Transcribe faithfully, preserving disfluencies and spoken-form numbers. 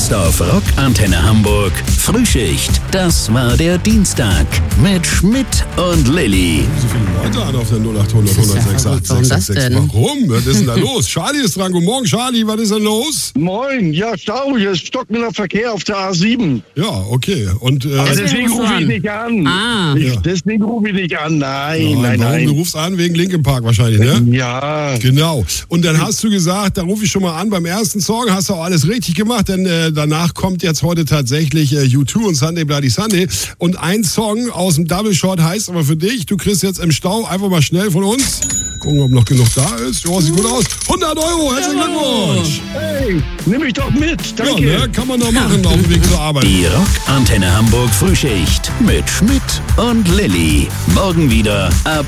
Jetzt auf Rock Antenne Hamburg Frühschicht. Das war der Dienstag mit Schmidt und Lilly. So viele Leute an auf der null acht hundert hundertsechs acht sechs sechs sechs. Warum? Was ist denn da los? Charlie ist dran. Guten Morgen, Charlie. Was ist denn los? Moin. Ja, Stau. Hier ist stockender Verkehr auf der A sieben. Ja, okay. Und äh, Aber deswegen rufe ich nicht an. Ah. Ich, Ja. Deswegen rufe ich nicht an. Nein, ja, nein, warum? nein. Du rufst an wegen Linkin Park wahrscheinlich, ne? Ja. Genau. Und dann hast du gesagt, da rufe ich schon mal an, beim ersten Song hast du auch alles richtig gemacht, denn äh, danach kommt jetzt heute tatsächlich äh, U zwei und Sunday Bloody Sunday. Und ein Song aus dem Double Shot heißt aber für dich, du kriegst jetzt im Stau einfach mal schnell von uns, gucken, ob noch genug da ist. Ja, sieht gut aus. hundert Euro, herzlichen Glückwunsch. Hey, nimm mich doch mit. Danke. Ja, ne, kann man doch machen auf dem Weg zur Arbeit. Die Rock Antenne Hamburg Frühschicht mit Schmidt und Lilly. Morgen wieder ab